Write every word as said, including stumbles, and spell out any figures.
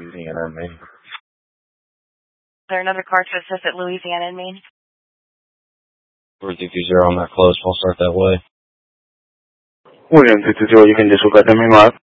Louisiana and Maine. Is there another car to assist at Louisiana and Maine? four two two zero, I'm not close. We'll start that way. William two two zero, you can disregard the main line.